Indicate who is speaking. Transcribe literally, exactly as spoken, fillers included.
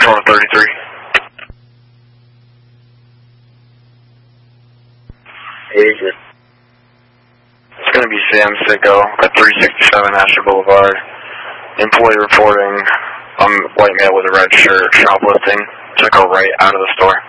Speaker 1: Control thirty-three.
Speaker 2: Agent.
Speaker 1: It's going to be Sam Sicko at three sixty-seven Asher Boulevard. Employee reporting, I'm white male with a red shirt, shoplifting. Took her right out of the store.